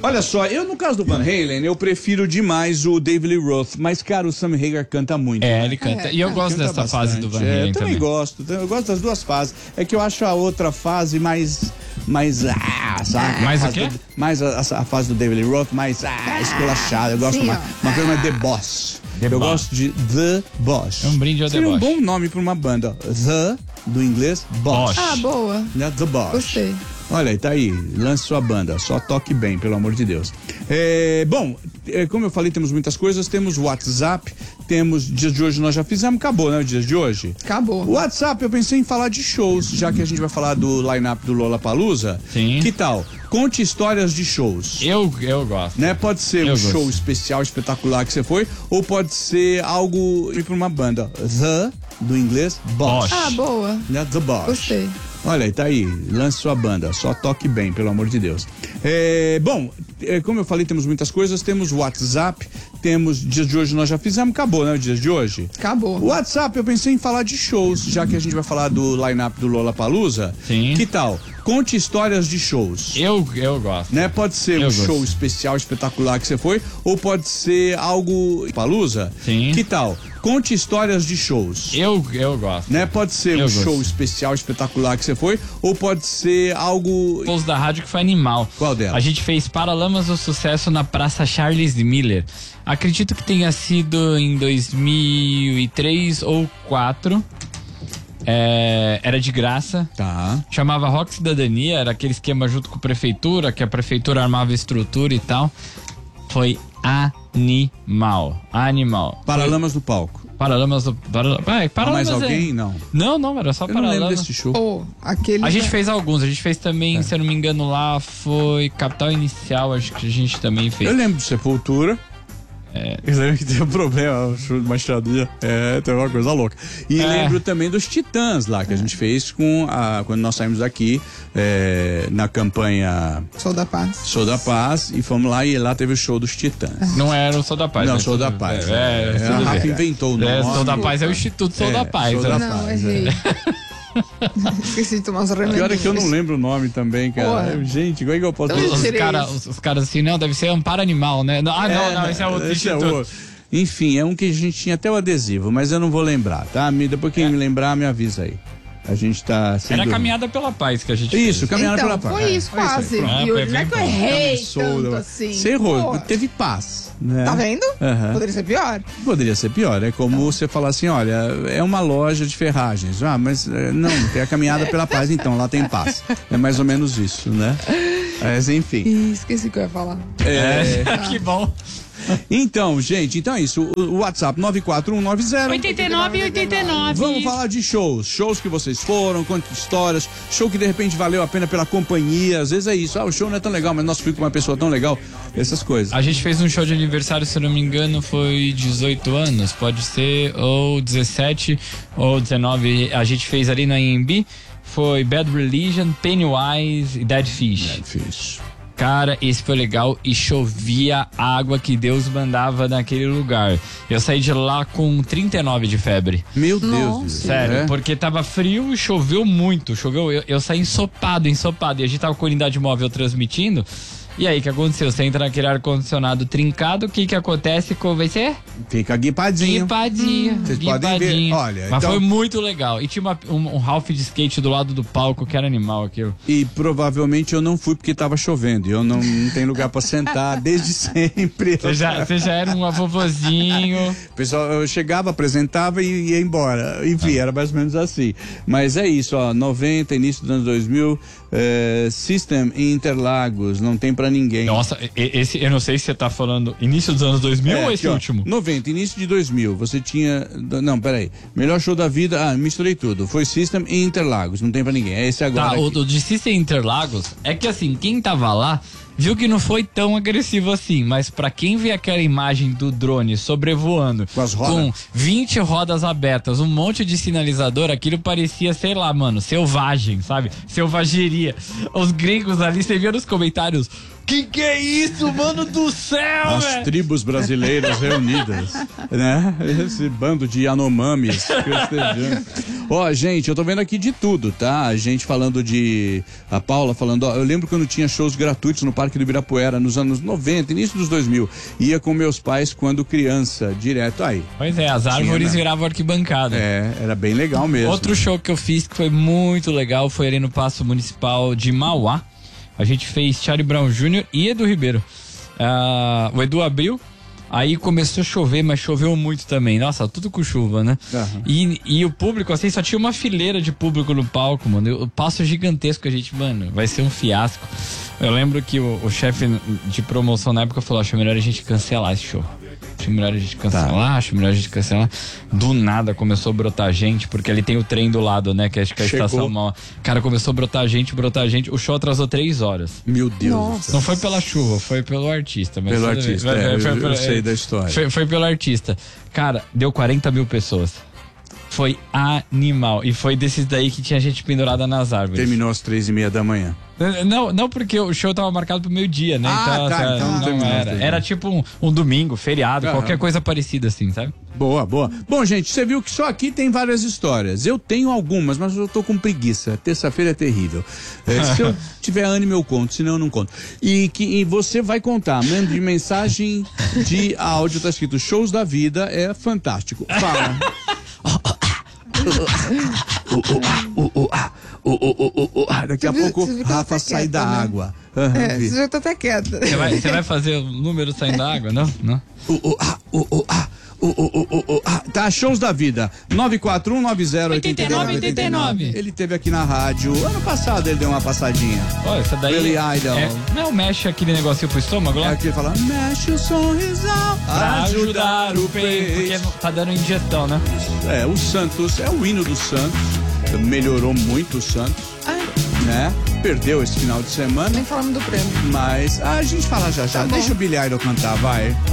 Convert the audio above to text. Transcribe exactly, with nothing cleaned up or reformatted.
Olha só, eu no caso do Van Halen, eu prefiro demais o David Lee Roth, mas, cara, o Sammy Hagar canta muito. É, né? ele canta. É, e eu é. gosto Canta dessa bastante. fase do Van É, Halen eu também também. gosto, eu gosto das duas fases. É que eu acho a outra fase mais, mais, ah, sabe? Mais A o fase quê? do- mais a, a fase do David Lee Roth, mais, ah, esculachada. Eu gosto sim, mais, ó. uma coisa mais The Boss. The eu Boss. gosto de The Boss. É um brinde ao The Seria um Boss. bom nome pra uma banda. The, do inglês, Boss. Boss. Ah, boa. Né? The Boss. Gostei. Olha aí, tá aí, lance sua banda, só toque bem, pelo amor de Deus. É, bom, é, como eu falei, temos muitas coisas, temos WhatsApp, temos, dias de hoje nós já fizemos, acabou, né, o dias de hoje? Acabou. O WhatsApp, eu pensei em falar de shows, já que a gente vai falar do line-up do Lollapalooza. Sim. Que tal? Conte histórias de shows. Eu, eu gosto. Né? Pode ser Eu um gosto. show especial, espetacular que você foi, ou pode ser algo ir pra uma banda. The, do inglês, Boss. Boss. Ah, boa. Né? The Boss. Gostei. Olha aí, tá aí, lance sua banda, só toque bem, pelo amor de Deus. É, bom, é, como eu falei, temos muitas coisas, temos WhatsApp, temos, dias de hoje nós já fizemos, acabou, né, o dias de hoje? Acabou. O WhatsApp, eu pensei em falar de shows, já que a gente vai falar do line-up do Lollapalooza. Sim. Que tal? Conte histórias de shows. Eu, eu gosto. Né? Pode ser Eu um gosto. show especial, espetacular que você foi, ou pode ser algo Palusa. Sim. Que tal? Conte histórias de shows. Eu, eu gosto. Né? Pode ser Eu um gosto. show especial, espetacular que você foi, ou pode ser algo. Shows da rádio que foi animal. Qual delas? A gente fez Paralamas do Sucesso na Praça Charles Miller. Acredito que tenha sido em dois mil e três ou dois mil e quatro. É, era de graça. Tá. Chamava Rock Cidadania, era aquele esquema junto com a prefeitura, que a prefeitura armava estrutura e tal. Foi animal. Animal. Paralamas no palco. Paralamas do. Para, vai, Ah, Paralamas mais é- alguém? Não. Não, não, era só Eu não lembro Paralamas. desse show. Ou aquele. A gente da- fez alguns, a gente fez também, É. se eu não me engano, lá foi Capital Inicial, acho que a gente também fez. Eu lembro de Sepultura. É. Eu lembro que teve um problema, uma estradinha. É, teve uma coisa louca. E É. lembro também dos Titãs lá, que a gente fez com a, quando nós saímos daqui é, na campanha Sou da Paz. Show da Paz e fomos lá e lá teve o show dos Titãs. Não era o Sou da Paz. Não, né? Show da Tudo- Paz. É, é, É, a tudo Rafa bem. inventou o nome. É, Sou da Paz é o Instituto Sou É, da Paz. Sou da né? Não, Paz, errei. Esqueci de tomar os remédios. Pior é que eu não lembro o nome também, cara. Porra. Gente, como é que eu posso... Então, Os, tirei cara, isso. os, os caras assim, não, deve ser Amparo Animal, né? Não, ah, não, não, esse é outro esse é instituto. outro. Enfim, é um que a gente tinha até o adesivo, mas eu não vou lembrar, tá? Me- Depois quem me lembrar, me avisa aí. A gente tá sendo... Era a Caminhada pela Paz que a gente Isso, fez. Caminhada Então, pela Paz. foi É, isso foi aí, quase. pronto. Ah, E eu- foi não é bem que eu bom. errei Começou, tanto né? assim. Você errou, Pô, teve paz, né? Tá vendo? Aham. Poderia ser pior. Poderia ser pior, é como você falar assim, olha, é uma loja de ferragens. Ah, mas eh, não, tem a Caminhada pela Paz, então lá tem paz. É mais ou menos isso, né? Mas enfim. Ih, esqueci o que eu ia falar. É, que bom. então, gente, então é isso. O, o WhatsApp nove quatro um nove zero. oitenta e nove, oitenta e nove. Vamos falar de shows, shows que vocês foram, quantas histórias, show que de repente valeu a pena pela companhia, às vezes é isso, ah, o show não é tão legal, mas nós fui com uma pessoa tão legal, essas coisas. A gente fez um show de aniversário, se eu não me engano, foi dezoito anos, pode ser, ou dezessete, ou dezenove. A gente fez ali na A M B, foi Bad Religion, Pennywise e Dead Fish. Fiz. Cara, esse foi legal e chovia água que Deus mandava naquele lugar. Eu saí de lá com trinta e nove de febre. Meu Deus, Nossa. Deus. Sério, É? porque tava frio e choveu muito. Choveu, eu, eu saí ensopado, ensopado. E a gente tava com a unidade móvel transmitindo. E aí, o que aconteceu? Você entra naquele ar-condicionado trincado, o que que acontece com você? Fica guipadinho. Guipadinho. Vocês podem ver, guipadinho. olha, Mas então- foi muito legal. E tinha uma- um, um Ralph de skate do lado do palco, que era animal aquilo. E provavelmente eu não fui porque tava chovendo. E eu não, não tenho lugar pra sentar desde sempre. Você já, você já era um vovozinho. O pessoal, eu chegava, apresentava e ia embora. Enfim, era mais ou menos assim. Mas é isso, ó, noventa, início dos anos dois mil, é, System em Interlagos, não tem pra ninguém. Nossa, e- esse, eu não sei se você tá falando início dos anos dois mil É, ou esse aqui, ó, último? noventa, início de dois mil, você tinha... Não, peraí. Melhor show da vida, ah, misturei tudo. Foi System em Interlagos, não tem pra ninguém. É esse agora. Tá, o, aqui. o de System Interlagos é que assim, quem tava lá viu que não foi tão agressivo assim, mas pra quem vê aquela imagem do drone sobrevoando Com as rodas? com vinte rodas abertas, um monte de sinalizador, aquilo parecia, sei lá, mano, selvagem, sabe? Selvageria. Os gringos ali, você via nos comentários, Que que é isso, mano do céu, As velho? tribos brasileiras reunidas, né? Esse bando de Yanomamis festejando. Ó, gente, eu tô vendo aqui de tudo, tá? A gente falando de... A Paula falando, ó, eu lembro quando tinha shows gratuitos no Parque do Ibirapuera, nos anos noventa, início dos dois mil. Ia com meus pais quando criança, direto aí. Pois é, as árvores né? viravam arquibancada. É, era bem legal mesmo. Outro show que eu fiz que foi muito legal foi ali no Paço Municipal de Mauá. A gente fez Charlie Brown Júnior e Edu Ribeiro. Uh, o Edu abriu, aí começou a chover, mas choveu muito também. Nossa, tudo com chuva, né? Uhum. E, e o público, assim, só tinha uma fileira de público no palco, mano. O passo gigantesco, a gente, mano, vai ser um fiasco. Eu lembro que o, o chefe de promoção na época falou, acho melhor a gente cancelar esse show. Acho melhor a gente cancelar, tá. acho melhor a gente cancelar. Do nada começou a brotar gente, porque ali tem o trem do lado, né? Que acho que é a Chegou. estação mal. Cara, começou a brotar gente, brotar gente. O show atrasou três horas. Meu Deus. Nossa. Não foi pela chuva, foi pelo artista. Mas Pelo tudo bem. artista, Foi- é, foi- eu, foi- eu sei da história. Foi, foi pelo artista. Cara, deu quarenta mil pessoas. Foi animal. E foi desses daí que tinha gente pendurada nas árvores. Terminou às três e meia da manhã. Não, não porque o show tava marcado pro meio-dia, né? Ah, então, tá, assim, então não não terminou, era. terminou. Era tipo um, um domingo, feriado, Aham. qualquer coisa parecida assim, sabe? Boa, boa. Bom, gente, você viu que só aqui tem várias histórias. Eu tenho algumas, mas eu tô com preguiça. Terça-feira é terrível. É, se eu tiver ânimo, eu conto, senão eu não conto. E que e você vai contar. Mande mensagem de áudio, tá escrito Shows da Vida, é fantástico. Fala. Daqui a Você viu- pouco você viu que ela Rafa tá sai quieta, da né? água. Aham, É, vi. você já tá até quieta. Você vai, você vai fazer o número saindo da água, não? Não? O, o, ah, o, o, ah, o, o, o, o, o, ah. Tá, Shows da Vida. nove quatro um nove zero oito nove oito nove. Ele teve aqui na rádio. Ano passado ele deu uma passadinha. Olha, essa daí. Billy Idol. É, não mexe aquele negocinho pro estômago É lá? aqui ele fala, mexe o sorrisão Pra ajudar o peito. Porque peito. não- tá dando indigestão, né? É, o Santos, é o hino do Santos. Melhorou muito o Santos, Ai, né? Perdeu esse final de semana, nem falamos do prêmio. mas a gente fala já já. Tá bom. Deixa o Billy Idol cantar, vai.